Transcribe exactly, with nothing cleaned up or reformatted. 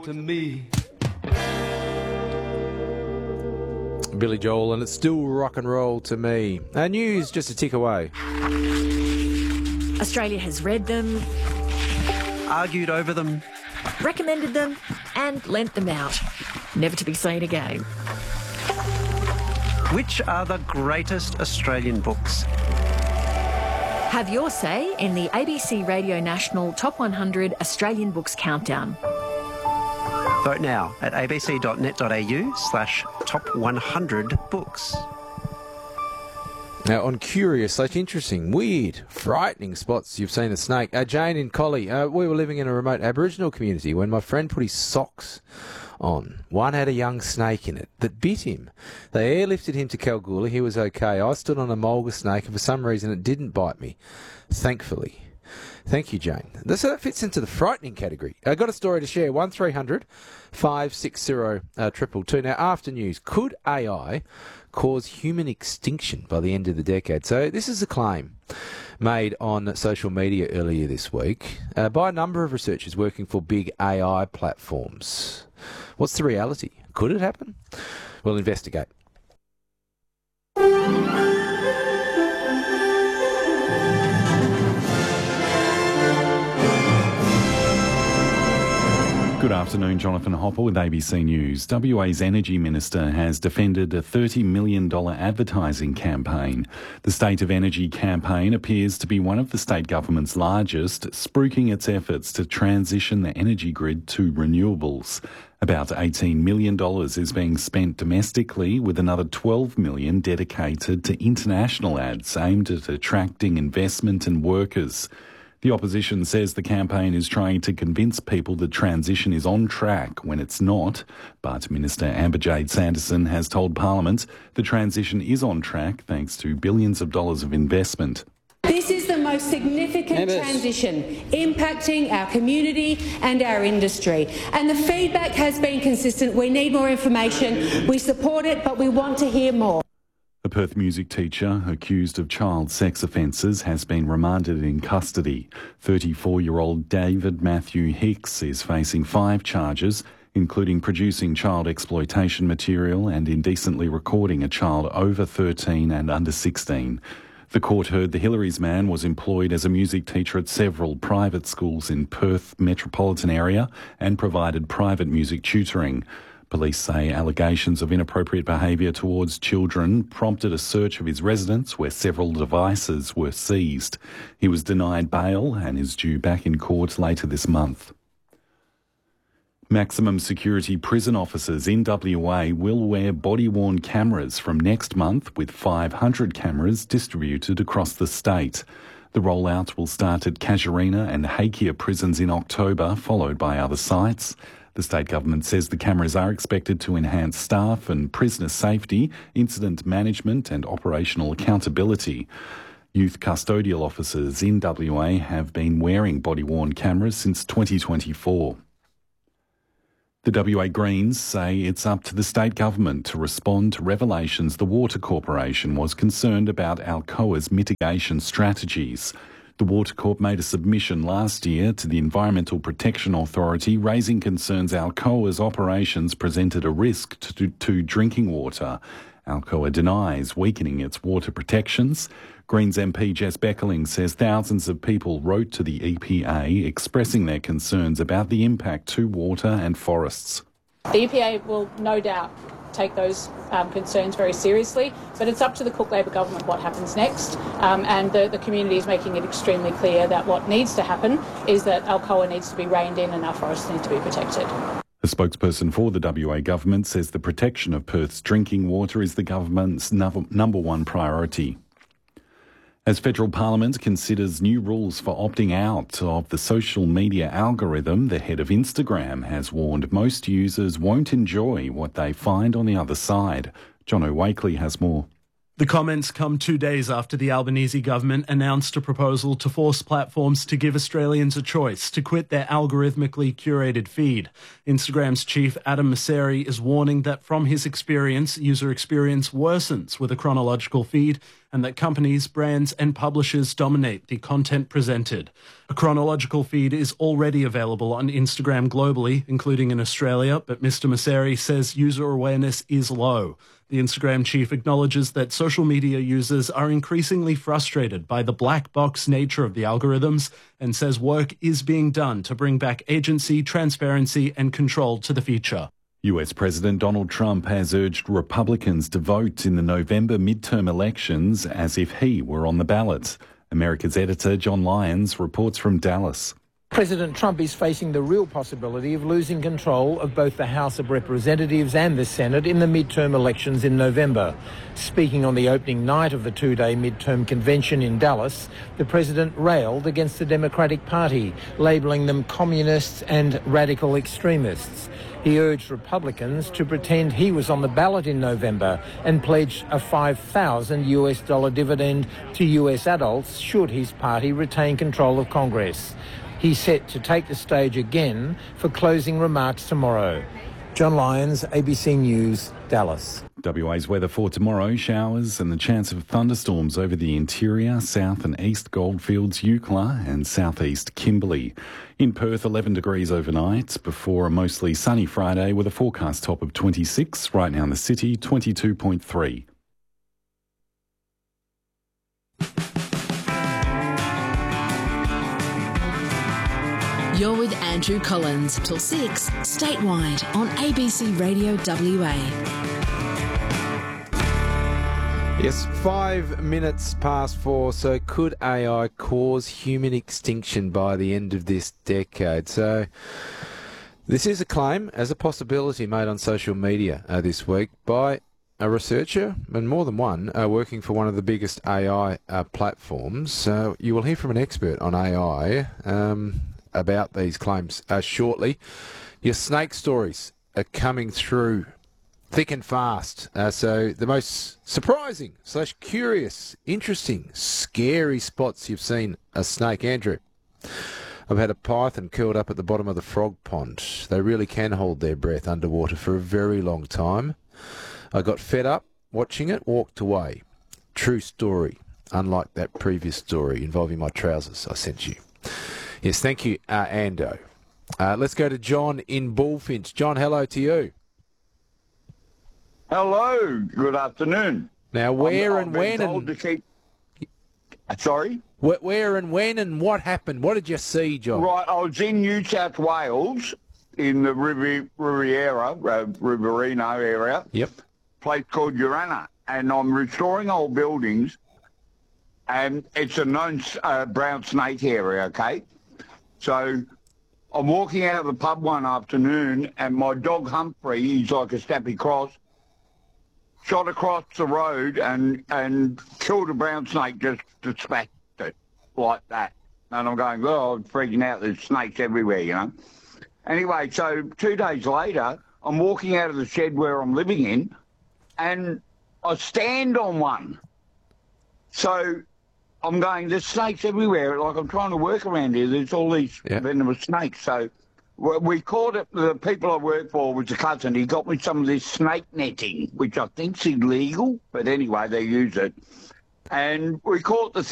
to me. Billy Joel, and it's still rock and roll to me. Our news just a tick away. Australia has read them, argued over them, recommended them, and lent them out, never to be seen again. Which are the greatest Australian books? Have your say in the A B C Radio National Top one hundred Australian Books Countdown. Vote now at abc.net.au slash top 100 books. Now, on curious, such interesting, weird, frightening spots you've seen a snake. Uh, Jane in Collie, uh, we were living in a remote Aboriginal community when my friend put his socks on. One had a young snake in it that bit him. They airlifted him to Kalgoorlie. He was okay. I stood on a mulga snake and for some reason it didn't bite me, thankfully. Thank you, Jane. So that fits into the frightening category. I got a story to share. one three hundred five six zero two two two. Now, after news, could A I cause human extinction by the end of the decade? So this is a claim made on social media earlier this week uh, by a number of researchers working for big A I platforms. What's the reality? Could it happen? We'll investigate. Good afternoon, Jonathan Hopper with A B C News. W A's Energy Minister has defended a thirty million dollars advertising campaign. The State of Energy campaign appears to be one of the state government's largest, spruiking its efforts to transition the energy grid to renewables. About eighteen million dollars is being spent domestically, with another twelve million dollars dedicated to international ads aimed at attracting investment and workers. The opposition says the campaign is trying to convince people the transition is on track when it's not. But Minister Amber-Jade Sanderson has told Parliament the transition is on track thanks to billions of dollars of investment. This is the most significant Members. transition impacting our community and our industry. And the feedback has been consistent. We need more information. We support it, but we want to hear more. A Perth music teacher accused of child sex offences has been remanded in custody. thirty-four-year-old David Matthew Hicks is facing five charges, including producing child exploitation material and indecently recording a child over thirteen and under sixteen. The court heard the Hillary's man was employed as a music teacher at several private schools in Perth metropolitan area and provided private music tutoring. Police say allegations of inappropriate behaviour towards children prompted a search of his residence where several devices were seized. He was denied bail and is due back in court later this month. Maximum security prison officers in W A will wear body-worn cameras from next month, with five hundred cameras distributed across the state. The rollout will start at Casuarina and Hakea prisons in October, followed by other sites. The state government says the cameras are expected to enhance staff and prisoner safety, incident management and operational accountability. Youth custodial officers in W A have been wearing body-worn cameras since twenty twenty-four. The W A Greens say it's up to the state government to respond to revelations the Water Corporation was concerned about Alcoa's mitigation strategies. The Water Corp made a submission last year to the Environmental Protection Authority raising concerns Alcoa's operations presented a risk to, to drinking water. Alcoa denies weakening its water protections. Greens M P Jess Beckerling says thousands of people wrote to the E P A expressing their concerns about the impact to water and forests. The E P A will no doubt take those um, concerns very seriously, but it's up to the Cook Labor government what happens next, um, and the, the community is making it extremely clear that what needs to happen is that Alcoa needs to be reined in and our forests need to be protected. A spokesperson for the W A government says the protection of Perth's drinking water is the government's number one priority. As Federal Parliament considers new rules for opting out of the social media algorithm, the head of Instagram has warned most users won't enjoy what they find on the other side. Jono Wakely has more. The comments come two days after the Albanese government announced a proposal to force platforms to give Australians a choice to quit their algorithmically curated feed. Instagram's chief Adam Mosseri is warning that from his experience, user experience worsens with a chronological feed and that companies, brands and publishers dominate the content presented. A chronological feed is already available on Instagram globally, including in Australia, but Mister Mosseri says user awareness is low. The Instagram chief acknowledges that social media users are increasingly frustrated by the black box nature of the algorithms and says work is being done to bring back agency, transparency and control to the feature. U S President Donald Trump has urged Republicans to vote in the November midterm elections as if he were on the ballot. America's editor John Lyons reports from Dallas. President Trump is facing the real possibility of losing control of both the House of Representatives and the Senate in the midterm elections in November. Speaking on the opening night of the two-day midterm convention in Dallas, the president railed against the Democratic Party, labelling them communists and radical extremists. He urged Republicans to pretend he was on the ballot in November and pledged a five thousand US dollar dividend to U S adults should his party retain control of Congress. He's set to take the stage again for closing remarks tomorrow. John Lyons, A B C News, Dallas. W A's weather for tomorrow, showers and the chance of thunderstorms over the interior, south and east Goldfields, Eucla and southeast Kimberley. In Perth, eleven degrees overnight before a mostly sunny Friday with a forecast top of twenty-six. Right now in the city, twenty-two point three. You're with Andrew Collins till six, statewide on A B C Radio W A. Yes, five minutes past four. So could A I cause human extinction by the end of this decade? So this is a claim as a possibility made on social media uh, this week by a researcher, and more than one, uh, working for one of the biggest A I uh, platforms. Uh, you will hear from an expert on A I um, about these claims uh, shortly. Your snake stories are coming through thick and fast. Uh, so the most surprising slash curious, interesting, scary spots you've seen a snake. Andrew, I've had a python curled up at the bottom of the frog pond. They really can hold their breath underwater for a very long time. I got fed up watching it, walked away. True story, unlike that previous story involving my trousers I sent you. Yes, thank you, uh, Ando. Uh, let's go to John in Bullfinch. John, hello to you. Hello, good afternoon. Now, where I'm, and when and... To keep... Sorry? Where, where and when and what happened? What did you see, John? Right, I was in New South Wales, in the Rivi- Riviera, uh, Riverino area. Yep. Place called Urana, and I'm restoring old buildings, and it's a known uh, brown snake area, okay? So I'm walking out of the pub one afternoon, and my dog Humphrey, he's like a Stappy Cross, shot across the road and, and killed a brown snake, just to smack it like that. And I'm going, oh, I'm freaking out, there's snakes everywhere, you know? Anyway, so two days later, I'm walking out of the shed where I'm living in, and I stand on one. So I'm going, there's snakes everywhere. Like, I'm trying to work around here. There's all these yeah. venomous snakes. So we caught it, the people I work for was a cousin. He got me some of this snake netting, which I think's illegal. But anyway, they use it. And we caught the